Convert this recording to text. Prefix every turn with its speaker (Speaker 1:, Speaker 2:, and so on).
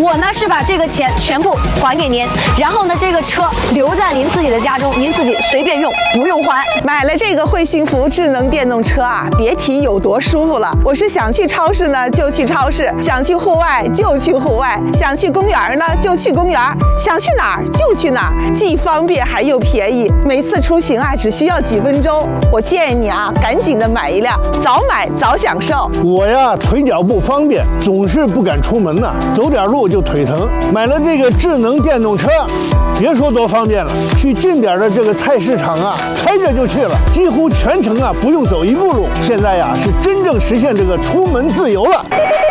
Speaker 1: 我呢是把这个钱全部还给您，然后呢这个车留在您自己的家中，您自己随便用，不用还。
Speaker 2: 买了这个惠幸福智能电动车啊，别提有多舒服了。我是想去超市呢就去超市，想去户外就去户外，想去公园呢就去公园，想去哪儿就去哪儿，既方便还又便宜。每次出行啊只需要几分钟。我建议你啊，赶紧的买一辆，早买早享受。
Speaker 3: 我呀腿脚不方便，总是不敢出门呐，走点路就腿疼。买了这个智能电动车，别说多方便了，去近点的这个菜市场啊，开着就去了，几乎全程啊不用走一步路。现在呀是真正实现这个出门自由了。